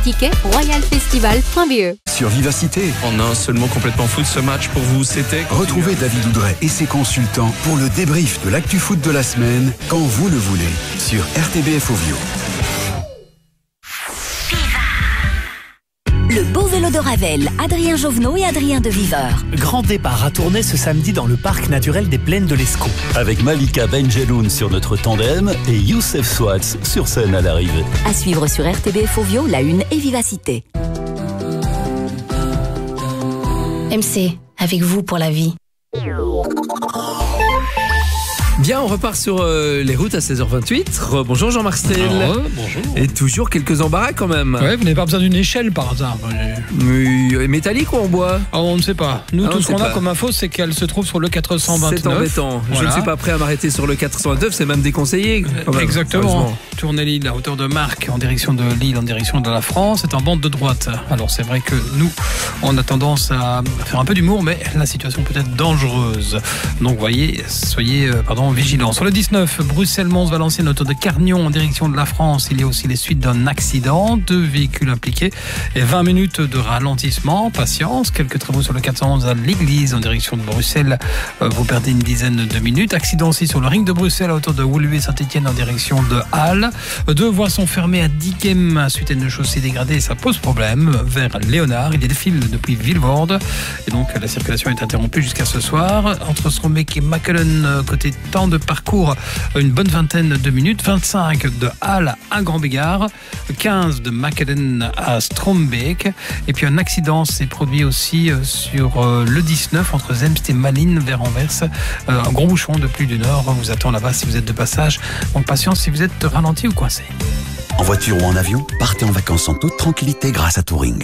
Ticket royalfestival.be. Sur Vivacité. En un seul mot complètement foot, ce match pour vous, c'était... Retrouvez David Oudret et ses consultants pour le débrief de l'actu foot de la semaine, quand vous le voulez, sur RTBF Ovio. Le beau vélo de Ravel, Adrien Jovenot et Adrien de Viveur. Grand départ à Tournai ce samedi dans le parc naturel des Plaines de l'Escaut. Avec Malika Benjeloun sur notre tandem et Youssef Swatz sur scène à l'arrivée. À suivre sur RTBF Ovio, La Une et Vivacité. MC, avec vous pour la vie. Bien, on repart sur les routes à 16h28. Bonjour Jean-Marc Stel. Bonjour. Et toujours quelques embarras quand même. Ouais, vous n'avez pas besoin d'une échelle par hasard. Métallique ou en bois? On ne sait pas. Nous, tout ce qu'on a comme info, c'est qu'elle se trouve sur le 429. C'est embêtant. Voilà. Je ne suis pas prêt à m'arrêter sur le 429, c'est même déconseillé. Exactement. Tournez Lille à hauteur de Marc, en direction de Lille, en direction de la France, c'est en bande de droite. Alors c'est vrai que nous, on a tendance à faire un peu d'humour, mais la situation peut être dangereuse. Donc voyez, soyez vigilants. Sur le 19, Bruxelles-Mons-Valenciennes, autour de Carnion, en direction de la France, il y a aussi les suites d'un accident, 2 véhicules impliqués et 20 minutes de ralentissement. Patience, quelques travaux sur le 411 à l'Église, en direction de Bruxelles, vous perdez une dizaine de minutes. Accident aussi sur le ring de Bruxelles, à hauteur de Woluwe-Saint-Étienne, en direction de Halle. 2 voies sont fermées à Diekem, suite à une chaussée dégradée, ça pose problème. Vers Léonard, il y a des fils depuis Vilvoorde, et donc la circulation est interrompue jusqu'à ce soir. Entre Strombeek et Machelen, côté temps de parcours, une bonne vingtaine de minutes. 25 de Halle à Grand-Bégard, 15 de Machelen à Strombeek. Et puis un accident s'est produit aussi sur le 19 entre Zemst et Malines vers Anvers. Un gros bouchon de plus d'une heure vous attend là-bas si vous êtes de passage. Donc patience si vous êtes ralenti ou coincé. En voiture ou en avion, partez en vacances en toute tranquillité grâce à Touring.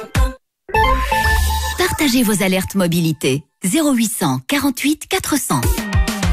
Partagez vos alertes mobilité. 0800 48 400.